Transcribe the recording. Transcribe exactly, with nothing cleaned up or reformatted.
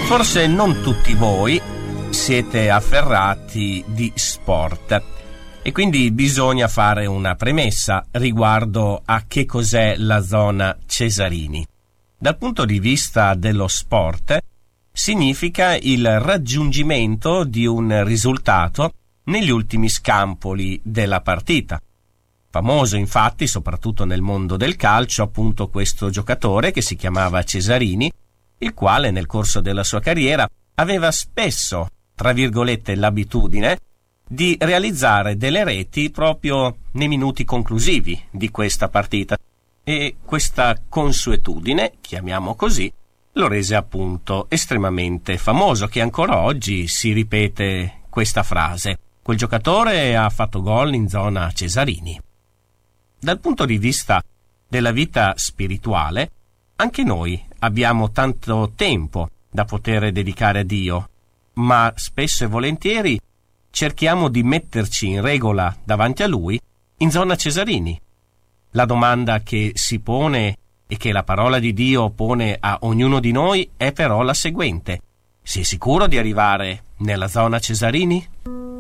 Forse non tutti voi siete afferrati di sport e quindi bisogna fare una premessa riguardo a che cos'è la zona Cesarini. Dal punto di vista dello sport, significa il raggiungimento di un risultato negli ultimi scampoli della partita. Famoso infatti, soprattutto nel mondo del calcio, appunto questo giocatore che si chiamava Cesarini, il quale nel corso della sua carriera aveva spesso, tra virgolette, l'abitudine di realizzare delle reti proprio nei minuti conclusivi di questa partita. E questa consuetudine, chiamiamo così, lo rese appunto estremamente famoso, che ancora oggi si ripete questa frase: quel giocatore ha fatto gol in zona Cesarini. Dal punto di vista della vita spirituale, anche noi abbiamo tanto tempo da poter dedicare a Dio, ma spesso e volentieri cerchiamo di metterci in regola davanti a Lui in zona Cesarini. La domanda che si pone e che la parola di Dio pone a ognuno di noi è però la seguente: sei sicuro di arrivare nella zona Cesarini?